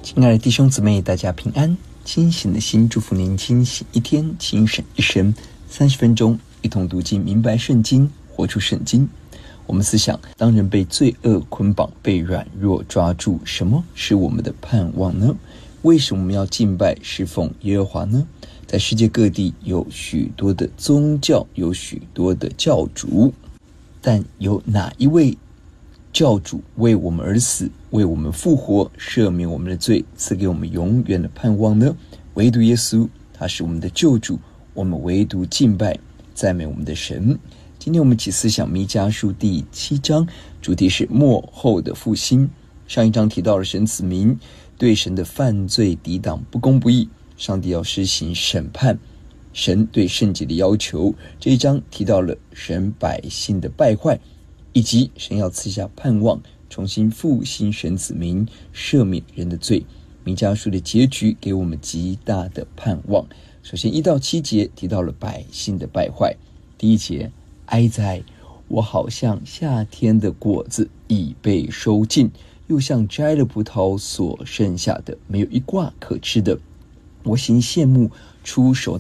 亲爱的弟兄姊妹，大家平安。清醒的心，祝福您清醒一天，清醒一生。30分钟，一同读经，明白圣经，活出圣经。我们思想，当人被罪恶捆绑，被软弱抓住，什么是我们的盼望呢？为什么我们要敬拜侍奉耶和华呢？在世界各地有许多的宗教，有许多的教主，但有哪一位教主为我们而死，为我们复活，赦免我们的罪，赐给我们永远的盼望呢？唯独耶稣，他是我们的救主，我们唯独敬拜赞美我们的神。今天我们一起思想弥迦书第7章，主题是末后的复兴。上一章提到了神子民对神的犯罪抵挡不公不义，上帝要施行审判，神对圣洁的要求。这一章提到了神百姓的败坏，以及神要赐下盼望，重新复兴神子民，赦免人的罪。弥迦书的结局给我们极大的盼望。首先1到7节提到了百姓的败坏。第1节，哀哉，我好像夏天的果子已被收尽，又像摘了葡萄所剩下的，没有一挂可吃的。我心羡慕出手